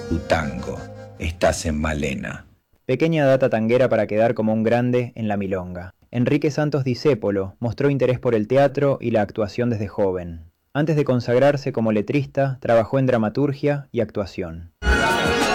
Tu tango. Estás en Malena. Pequeña data tanguera para quedar como un grande en la milonga. Enrique Santos Discépolo mostró interés por el teatro y la actuación desde joven. Antes de consagrarse como letrista, trabajó en dramaturgia y actuación.